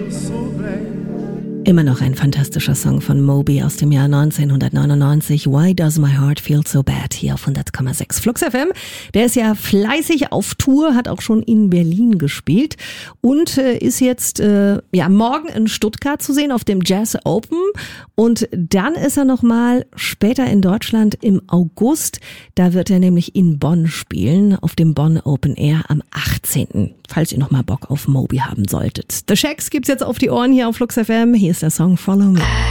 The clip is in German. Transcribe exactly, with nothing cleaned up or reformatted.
Immer noch ein fantastischer Song von Moby aus dem Jahr neunzehnhundertneunundneunzig. Why Does My Heart Feel So Bad? Hier auf hundert Komma sechs Flux F M. Der ist ja fleißig auf Tour, hat auch schon in Berlin gespielt und äh, ist jetzt äh, ja morgen in Stuttgart zu sehen auf dem Jazz Open. Und dann ist er nochmal später in Deutschland im August. Da wird er nämlich in Bonn spielen, auf dem Bonn Open Air am achtzehnten Falls ihr nochmal Bock auf Moby haben solltet. The Shacks gibt's jetzt auf die Ohren hier auf Flux F M. Hier ist der Song Follow Me.